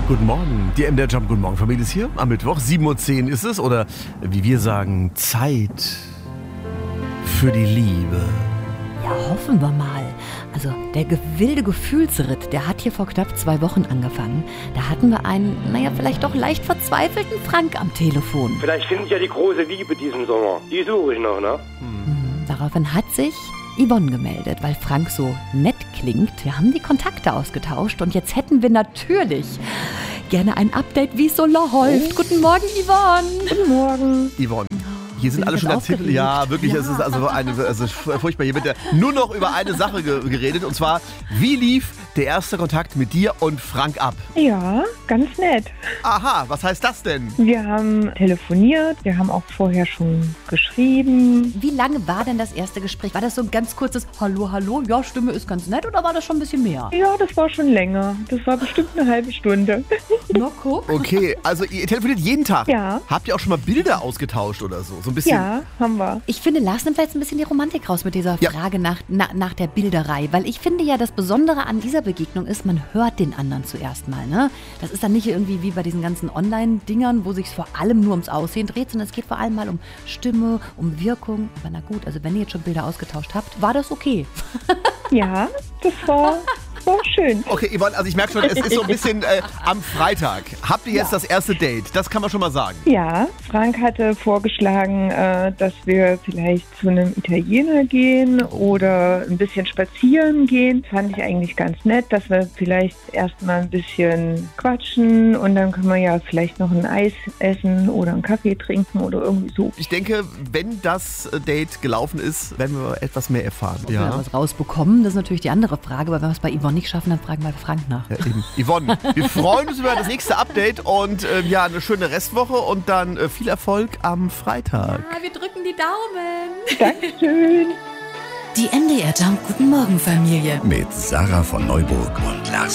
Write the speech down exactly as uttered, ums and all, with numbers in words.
Guten Morgen, die M D R Jump Guten Morgen Familie ist hier. Am Mittwoch, sieben Uhr zehn ist es. Oder wie wir sagen, Zeit für die Liebe. Ja, hoffen wir mal. Also der ge- wilde Gefühlsritt, der hat hier vor knapp zwei Wochen angefangen. Da hatten wir einen, naja, vielleicht doch leicht verzweifelten Frank am Telefon. Vielleicht finde ich ja die große Liebe diesen Sommer. Die suche ich noch, ne? Mhm. Daraufhin hat sich Yvonne gemeldet, weil Frank so nett klingt. Wir haben die Kontakte ausgetauscht und jetzt hätten wir natürlich gerne ein Update, wie es so läuft. Oh. Guten Morgen, Yvonne. Guten Morgen. Yvonne. Hier sind Bin alle ich schon jetzt ganz hippel. aufgeregt? Ja, wirklich, Ja. es ist also eine, also furchtbar. Hier wird ja nur noch über eine Sache ge- geredet. Und zwar, wie lief der erste Kontakt mit dir und Frank ab? Ja, ganz nett. Aha, was heißt das denn? Wir haben telefoniert, wir haben auch vorher schon geschrieben. Wie lange war denn das erste Gespräch? War das so ein ganz kurzes Hallo, hallo, ja, Stimme ist ganz nett oder war das schon ein bisschen mehr? Ja, das war schon länger. Das war bestimmt eine halbe Stunde. Na, guck. Okay, also ihr telefoniert jeden Tag. Ja. Habt ihr auch schon mal Bilder ausgetauscht oder so? So ein bisschen. Ja, haben wir. Ich finde, Lars nimmt jetzt ein bisschen die Romantik raus mit dieser Ja. Frage nach, na, nach der Bilderei. Weil ich finde ja, das Besondere an dieser Begegnung ist, man hört den anderen zuerst mal. Ne? Das ist dann nicht irgendwie wie bei diesen ganzen Online-Dingern, wo sich vor allem nur ums Aussehen dreht, sondern es geht vor allem mal um Stimme, um Wirkung. Aber na gut, also wenn ihr jetzt schon Bilder ausgetauscht habt, war das okay. Ja, das war, war schön. Okay, Yvonne, also ich merke schon, es ist so ein bisschen äh, am Freitag. Habt ihr jetzt das erste Date? Das kann man schon mal sagen. Ja, Frank hatte vorgeschlagen, äh, dass wir vielleicht zu einem Italiener gehen oder ein bisschen spazieren gehen. Fand ich eigentlich ganz nett, dass wir vielleicht erstmal ein bisschen quatschen und dann können wir ja vielleicht noch ein Eis essen oder einen Kaffee trinken oder irgendwie so. Ich denke, wenn das äh, Date gelaufen ist, werden wir etwas mehr erfahren. Ob wir da was rausbekommen, das ist natürlich die andere Frage. Aber wenn wir es bei Yvonne nicht schaffen, dann fragen wir Frank nach. Ja, eben. Yvonne, wir freuen uns über das nächste Update und äh, ja, eine schöne Restwoche und dann äh, viel Erfolg am Freitag. Ah, wir drücken die Daumen. Dankeschön. Die M D R Jump Guten Morgen Familie. Mit Sarah von Neuburg und Lars